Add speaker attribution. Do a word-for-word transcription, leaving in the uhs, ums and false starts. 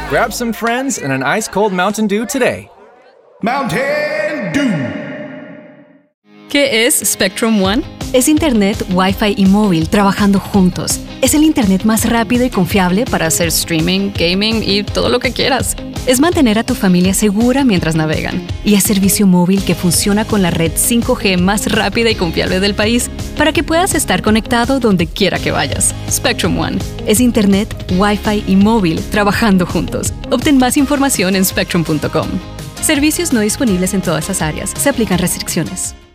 Speaker 1: Grab some friends and an ice-cold Mountain Dew today.
Speaker 2: Mountain Dew.
Speaker 3: ¿Qué es Spectrum One?
Speaker 4: Es Internet, Wi-Fi y móvil trabajando juntos. Es el Internet más rápido y confiable para hacer streaming, gaming y todo lo que quieras. Es mantener a tu familia segura mientras navegan. Y es servicio móvil que funciona con la red cinco G más rápida y confiable del país para que puedas estar conectado donde quiera que vayas. Spectrum One. Es Internet, Wi-Fi y móvil trabajando juntos. Obtén más información en spectrum punto com. Servicios no disponibles en todas las áreas. Se aplican restricciones.